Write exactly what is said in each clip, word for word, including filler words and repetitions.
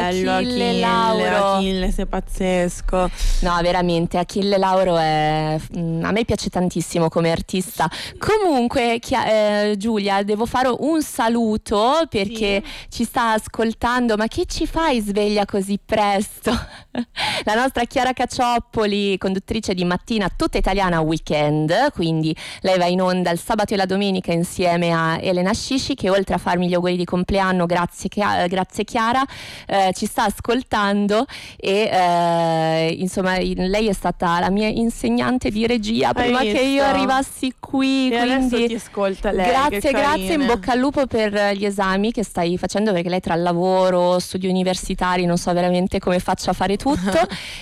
bello, Achille, Achille Lauro. Achille, sei pazzesco. No, veramente, Achille Lauro è... a me piace tantissimo come artista. Comunque, Chia- eh, Giulia, devo fare un saluto perché Sì. ci sta ascoltando. Ma che ci fai sveglia così presto? La nostra Chiara Cacioppoli, conduttrice di Mattina Tutta Italiana Weekend, quindi lei va in onda il sabato e la domenica insieme a Elena Scisci, che oltre a farmi gli auguri di compleanno, grazie, Chia- grazie Chiara, eh, ci sta ascoltando e eh, insomma lei è stata la mia insegnante di regia prima Hai che io visto? arrivassi qui, E adesso quindi ti ascolta lei. grazie, che grazie, in carine. bocca al lupo per gli esami che stai facendo, perché lei tra il lavoro, studi universitari, non so veramente come faccia a fare tutto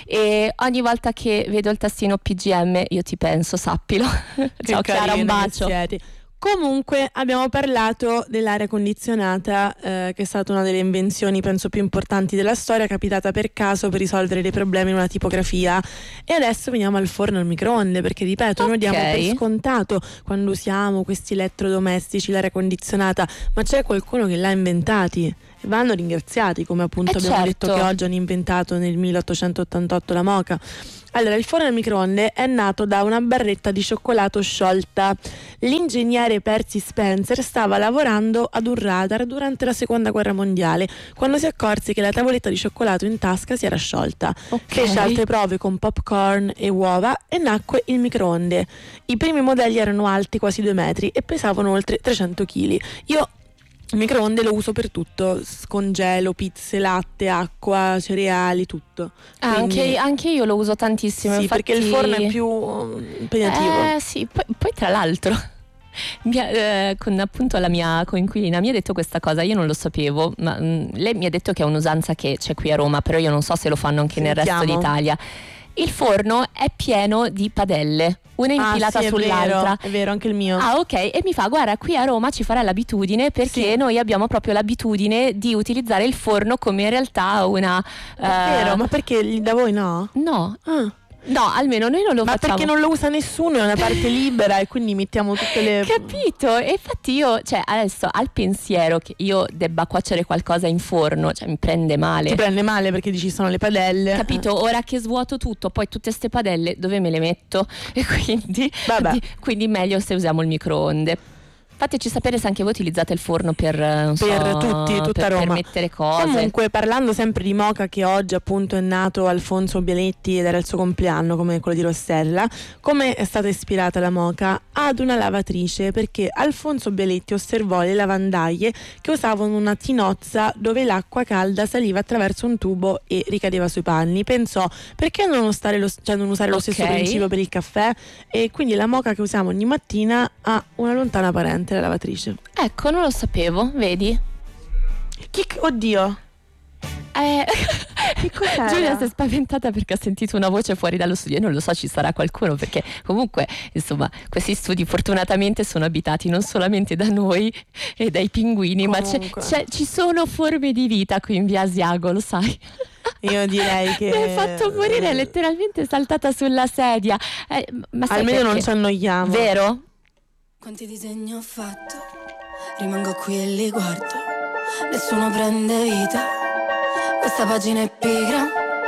e ogni volta che vedo il tastino P G M io ti penso, sappilo. Ciao Chiara, un carine che bacio. siete. Comunque abbiamo parlato dell'aria condizionata, eh, che è stata una delle invenzioni penso più importanti della storia, capitata per caso per risolvere dei problemi in una tipografia. E adesso veniamo al forno al microonde, perché ripeto, noi Ok. diamo per scontato quando usiamo questi elettrodomestici l'aria condizionata, ma c'è qualcuno che l'ha inventati e vanno ringraziati, come appunto Eh, abbiamo certo. detto che oggi hanno inventato nel milleottocentottantotto la moka. Allora, il forno al microonde è nato da una barretta di cioccolato sciolta. L'ingegnere Percy Spencer stava lavorando ad un radar durante la seconda guerra mondiale, quando si accorse che la tavoletta di cioccolato in tasca si era sciolta. Ok. Fece altre prove con popcorn e uova e nacque il microonde. I primi modelli erano alti quasi due metri e pesavano oltre trecento chili. Io il microonde lo uso per tutto, scongelo pizze, latte, acqua, cereali, tutto. Quindi- Anche, anche io lo uso tantissimo. sì, infatti... perché il forno è più um, impegnativo. Eh sì, poi, poi tra l'altro mi ha- eh, con appunto la mia coinquilina mi ha detto questa cosa, io non lo sapevo, ma mh, lei mi ha detto che è un'usanza che c'è qui a Roma, però io non so se lo fanno anche nel resto Sentiamo. d'Italia. Il forno è pieno di padelle, una infilata ah, sì, è sull'altra. vero, è vero, anche il mio. Ah, ok, e mi fa: guarda, qui a Roma ci farà l'abitudine, perché Sì. noi abbiamo proprio l'abitudine di utilizzare il forno come in realtà una È eh, vero, ma perché lì da voi no? no, Ah. no, almeno noi non lo Ma facciamo. perché non lo usa nessuno, è una parte libera e quindi mettiamo tutte le... Capito? E infatti io, cioè, adesso al pensiero che io debba cuocere qualcosa in forno, cioè mi prende male. Ti prende male perché dici sono le padelle. Capito? Ora che svuoto tutto, poi tutte ste padelle dove me le metto? E quindi, Vabbè. di- quindi meglio se usiamo il microonde. Fateci sapere se anche voi utilizzate il forno per, eh, non so, Per tutti, tutta per, per Roma. mettere cose. Comunque, parlando sempre di moka, che oggi appunto è nato Alfonso Bialetti ed era il suo compleanno come quello di Rossella, come è stata ispirata la moka? Ad una lavatrice, perché Alfonso Bialetti osservò le lavandaie che usavano una tinozza dove l'acqua calda saliva attraverso un tubo e ricadeva sui panni. Pensò: perché non usare lo, cioè non usare lo Ok. stesso principio per il caffè? E quindi la moka che usiamo ogni mattina ha una lontana parente, la lavatrice. Ecco, non lo sapevo, vedi? Chi, oddio, Eh, che cos'era? Giulia si è spaventata perché ha sentito una voce fuori dallo studio. Io non lo so, ci sarà qualcuno, perché comunque insomma questi studi fortunatamente sono abitati non solamente da noi e dai pinguini, ma c'è, Comunque. c'è- ci sono forme di vita qui in via Asiago, lo sai. Io direi che Mi hai fatto morire, è letteralmente saltata sulla sedia. Eh, ma sai almeno non perché? ci annoiamo. Vero? Quanti disegni ho fatto, rimango qui e li guardo, nessuno prende vita, questa pagina è pigra,